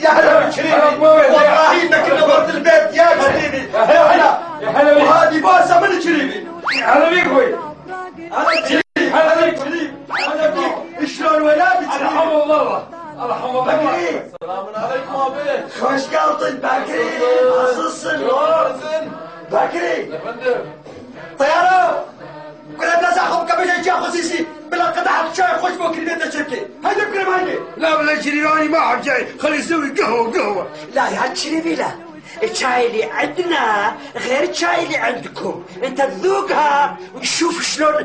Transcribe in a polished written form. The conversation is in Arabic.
يا هلا بالشريفي، والله انك نورت البيت يا شريفي. يا هلا وهذه بوسه من الشريفي. هلا بيك اخوي. هلا شريفي، هلا بيك شريفي، هلا بيك. شلون ولادك؟ الحمد لله الحمد لله. بكري السلام عليكم ابي. خوش قلطن بكري. عصصن بكري. يا فندم طياره كنا بنزعهم كبش يا خصيصي بلا قطعه شاي خوش بكري بيت شركه. هيدا بكري مايني. لا ولا شريفاني ما احب شاي، خليه يسوي قهوه. لا يا شريفي لا، الشاي اللي عندنا غير الشاي اللي عندكم، انت تذوقها وتشوف شلون